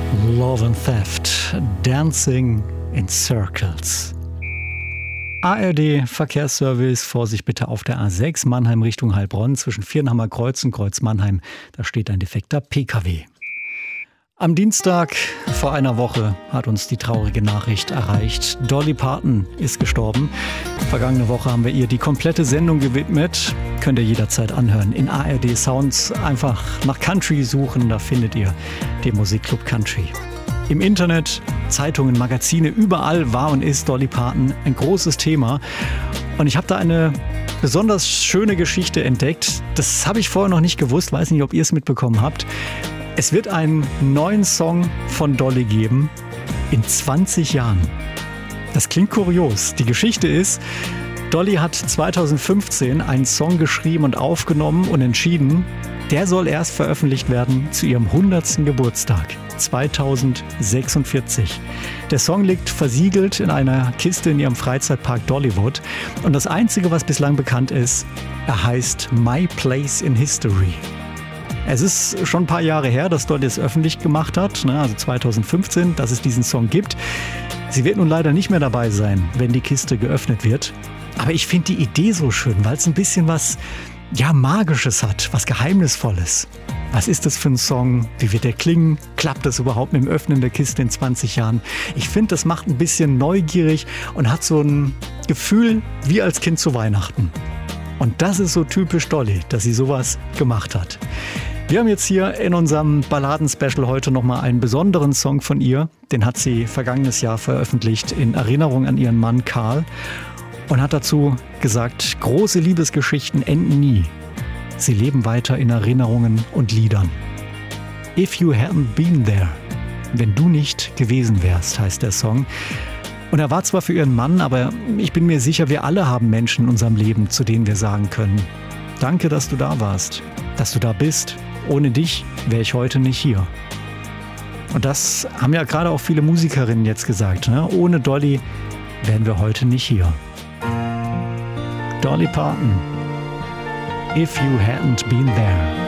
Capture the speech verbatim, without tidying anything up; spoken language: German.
Love and Theft, Dancing in Circles. A R D Verkehrsservice, Vorsicht bitte auf der A sechs, Mannheim Richtung Heilbronn, zwischen Viernhammer Kreuz und Kreuz Mannheim, da steht ein defekter P K W. Am Dienstag vor einer Woche hat uns die traurige Nachricht erreicht. Dolly Parton ist gestorben. Vergangene Woche haben wir ihr die komplette Sendung gewidmet. Könnt ihr jederzeit anhören. In A R D Sounds einfach nach Country suchen, da findet ihr den Musikclub Country. Im Internet, Zeitungen, Magazine, überall war und ist Dolly Parton ein großes Thema. Und ich habe da eine besonders schöne Geschichte entdeckt. Das habe ich vorher noch nicht gewusst, weiß nicht, ob ihr es mitbekommen habt. Es wird einen neuen Song von Dolly geben in zwanzig Jahren. Das klingt kurios. Die Geschichte ist, Dolly hat zweitausendfünfzehn einen Song geschrieben und aufgenommen und entschieden, der soll erst veröffentlicht werden zu ihrem hundertsten Geburtstag, zweitausendsechsundvierzig. Der Song liegt versiegelt in einer Kiste in ihrem Freizeitpark Dollywood. Und das Einzige, was bislang bekannt ist, er heißt My Place in History. Es ist schon ein paar Jahre her, dass Dolly es öffentlich gemacht hat, also zweitausendfünfzehn, dass es diesen Song gibt. Sie wird nun leider nicht mehr dabei sein, wenn die Kiste geöffnet wird. Aber ich finde die Idee so schön, weil es ein bisschen was ja, Magisches hat, was Geheimnisvolles. Was ist das für ein Song? Wie wird der klingen? Klappt das überhaupt mit dem Öffnen der Kiste in zwanzig Jahren? Ich finde, das macht ein bisschen neugierig und hat so ein Gefühl wie als Kind zu Weihnachten. Und das ist so typisch Dolly, dass sie sowas gemacht hat. Wir haben jetzt hier in unserem Balladen-Special heute nochmal einen besonderen Song von ihr. Den hat sie vergangenes Jahr veröffentlicht in Erinnerung an ihren Mann Karl und hat dazu gesagt, große Liebesgeschichten enden nie. Sie leben weiter in Erinnerungen und Liedern. If you hadn't been there, wenn du nicht gewesen wärst, heißt der Song. Und er war zwar für ihren Mann, aber ich bin mir sicher, wir alle haben Menschen in unserem Leben, zu denen wir sagen können, danke, dass du da warst, dass du da bist. Ohne dich wäre ich heute nicht hier. Und das haben ja gerade auch viele Musikerinnen jetzt gesagt. Ne? Ohne Dolly wären wir heute nicht hier. Dolly Parton, If You Hadn't Been There.